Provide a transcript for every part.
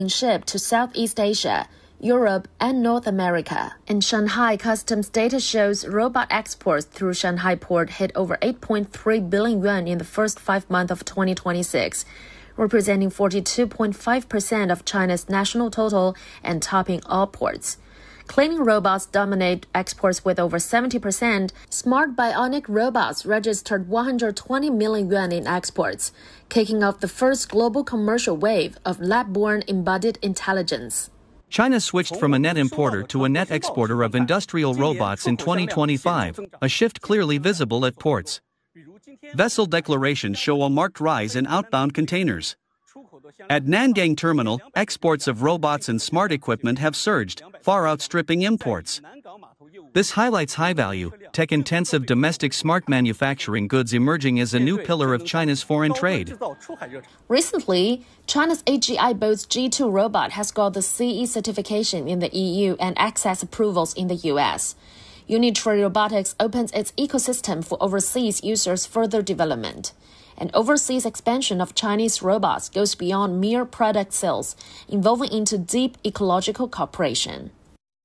shipped to Southeast Asia, Europe, and North America. And Shanghai Customs data shows robot exports through Shanghai port hit over 8.3 billion yuan in the first 5 months of 2026, representing 42.5% of China's national total and topping all ports. Cleaning robots dominate exports with over 70%. Smart bionic robots registered 120 million yuan in exports, kicking off the first global commercial wave of lab-born embodied intelligence. China switched from a net importer to a net exporter of industrial robots in 2025, a shift clearly visible at ports. Vessel declarations show a marked rise in outbound containers. At Nangang Terminal, exports of robots and smart equipment have surged, far outstripping imports. This highlights high-value, tech-intensive domestic smart manufacturing goods emerging as a new pillar of China's foreign trade. Recently, China's AGI Boats G2 robot has got the CE certification in the EU and access approvals in the US. Unitree Robotics opens its ecosystem for overseas users' further development. And overseas expansion of Chinese robots goes beyond mere product sales, involving into deep ecological cooperation.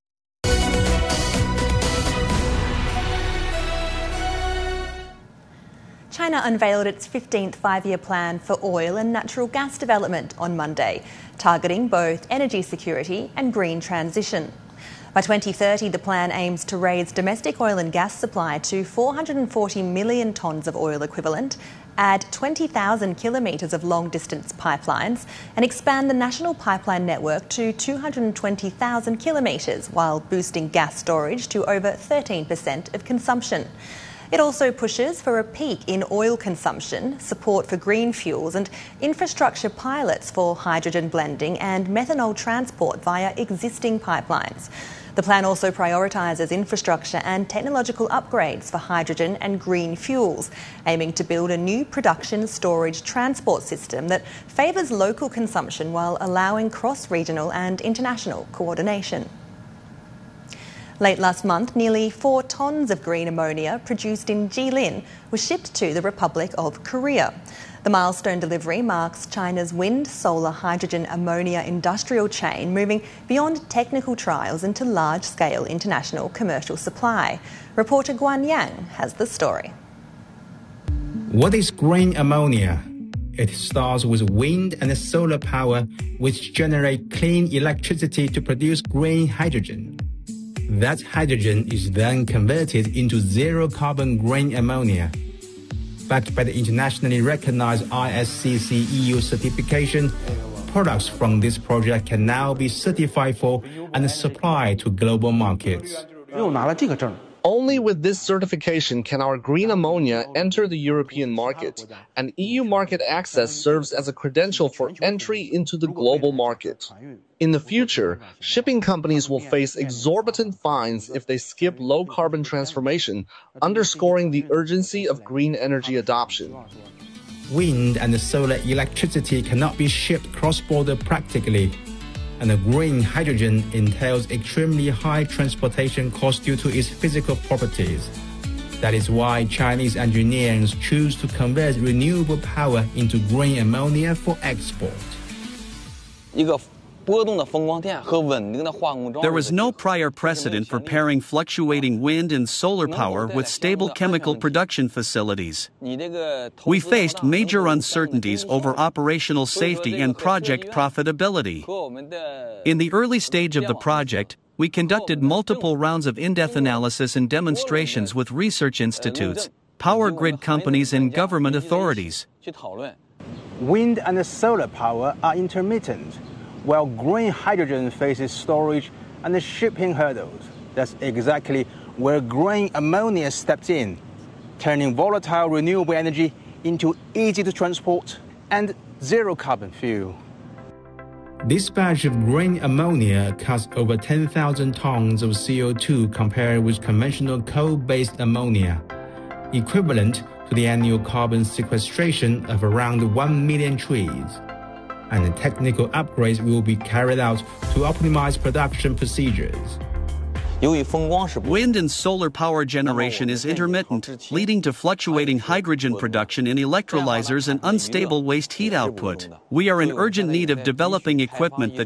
China unveiled its 15th five-year plan for oil and natural gas development on Monday, targeting both energy security and green transition. By 2030, the plan aims to raise domestic oil and gas supply to 440 million tonnes of oil equivalent, add 20,000 kilometres of long-distance pipelines, and expand the national pipeline network to 220,000 kilometres, while boosting gas storage to over 13% of consumption. It also pushes for a peak in oil consumption, support for green fuels, and infrastructure pilots for hydrogen blending and methanol transport via existing pipelines. The plan also prioritises infrastructure and technological upgrades for hydrogen and green fuels, aiming to build a new production, storage, transport system that favours local consumption while allowing cross-regional and international coordination. Late last month, nearly 4 tonnes of green ammonia produced in Jilin was shipped to the Republic of Korea. The milestone delivery marks China's wind, solar, hydrogen, ammonia industrial chain moving beyond technical trials into large-scale international commercial supply. Reporter Guan Yang has the story. What is green ammonia? It starts with wind and solar power, which generate clean electricity to produce green hydrogen. That hydrogen is then converted into zero-carbon green ammonia. Backed by the internationally recognized ISCC EU certification, products from this project can now be certified for and supplied to global markets. Only with this certification can our green ammonia enter the European market, and EU market access serves as a credential for entry into the global market. In the future, shipping companies will face exorbitant fines if they skip low-carbon transformation, underscoring the urgency of green energy adoption. Wind and solar electricity cannot be shipped cross-border practically, and the green hydrogen entails extremely high transportation costs due to its physical properties. That is why Chinese engineers choose to convert renewable power into green ammonia for export. There was no prior precedent for pairing fluctuating wind and solar power with stable chemical production facilities. We faced major uncertainties over operational safety and project profitability. In the early stage of the project, we conducted multiple rounds of in-depth analysis and demonstrations with research institutes, power grid companies, and government authorities. Wind and solar power are intermittent, while green hydrogen faces storage and shipping hurdles. That's exactly where green ammonia stepped in, turning volatile renewable energy into easy to transport and zero carbon fuel. This batch of green ammonia cuts over 10,000 tons of CO2 compared with conventional coal-based ammonia, equivalent to the annual carbon sequestration of around 1 million trees. And technical upgrades will be carried out to optimize production procedures. Wind and solar power generation is intermittent, leading to fluctuating hydrogen production in electrolyzers and unstable waste heat output. We are in urgent need of developing equipment that